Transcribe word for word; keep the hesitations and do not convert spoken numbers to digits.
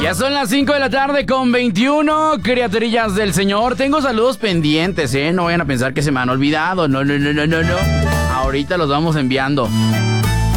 Ya son las cinco de la tarde con veintiuno, criaturillas del Señor. Tengo saludos pendientes, ¿eh? No vayan a pensar que se me han olvidado. No, no, no, no, no, no. Ahorita los vamos enviando.